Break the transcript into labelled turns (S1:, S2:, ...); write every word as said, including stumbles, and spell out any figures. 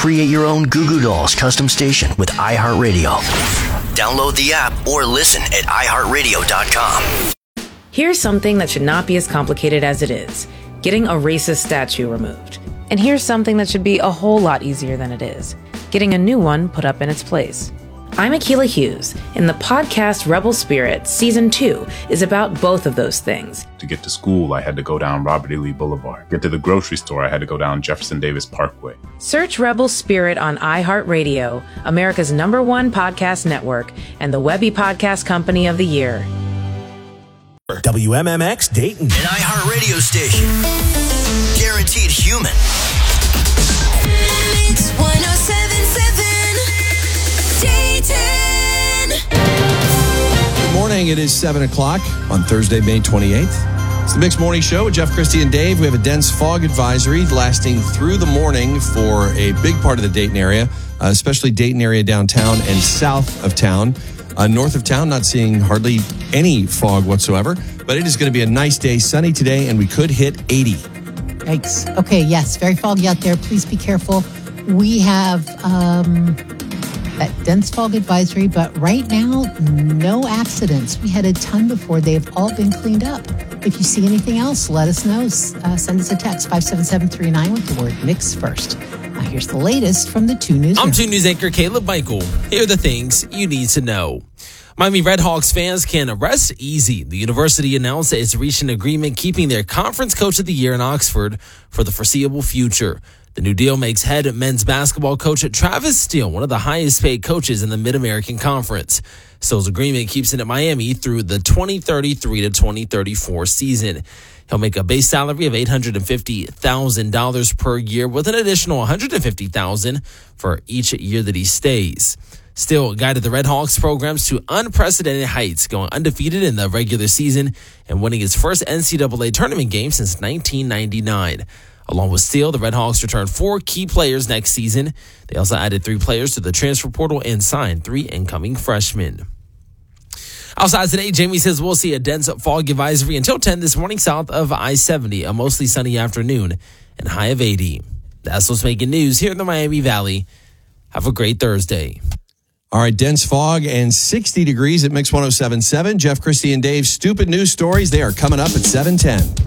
S1: Create your own Goo Goo Dolls custom station with iHeartRadio. Download the app or listen at i heart radio dot com.
S2: Here's something that should not be as complicated as it is. Getting a racist statue removed. And here's something that should be a whole lot easier than it is. Getting a new one put up in its place. I'm Akilah Hughes, and the podcast Rebel Spirit Season two is about both of those things.
S3: To get to school, I had to go down Robert E. Lee Boulevard. Get to the grocery store, I had to go down Jefferson Davis Parkway.
S2: Search Rebel Spirit on iHeartRadio, America's number one podcast network, and the Webby Podcast Company of the Year.
S4: W M M X Dayton.
S1: An iHeartRadio station. Guaranteed human.
S5: Mix one oh seven seven Dayton.
S6: Good morning. It is seven o'clock on Thursday, May twenty-eighth. It's the Mixed Morning Show with Jeff, Christy, and Dave. We have a dense fog advisory lasting through the morning for a big part of the Dayton area, uh, especially Dayton area downtown and south of town. Uh, north of town, not seeing hardly any fog whatsoever, but it is going to be a nice day, sunny today, and we could hit eighty.
S7: Yikes. Okay, yes, very foggy out there. Please be careful. We have um, that dense fog advisory, but right now, no accidents. We had a ton before. They have all been cleaned up. If you see anything else, let us know. Uh, send us a text, five seven seven three nine with the word mix first. Now, here's the latest from the two News.
S8: I'm two News anchor Caleb Michael. Here are the things you need to know. Miami Redhawks fans can rest easy. The university announced that it's reached an agreement keeping their conference coach of the year in Oxford for the foreseeable future. The new deal makes head men's basketball coach Travis Steele one of the highest paid coaches in the Mid-American Conference. Steele's agreement keeps him at Miami through the twenty thirty-three to twenty thirty-four season. He'll make a base salary of eight hundred fifty thousand dollars per year with an additional one hundred fifty thousand dollars for each year that he stays. Steele guided the Redhawks programs to unprecedented heights, going undefeated in the regular season and winning his first N C double A tournament game since nineteen ninety-nine. Along with Steele, the Redhawks returned four key players next season. They also added three players to the transfer portal and signed three incoming freshmen. Outside today, Jamie says we'll see a dense fog advisory until ten this morning south of I seventy, a mostly sunny afternoon, and high of eighty. That's what's making news here in the Miami Valley. Have a great Thursday.
S6: All right, dense fog and sixty degrees at Mix one oh seven point seven. Jeff, Christy, and Dave's stupid news stories, they are coming up at seven ten.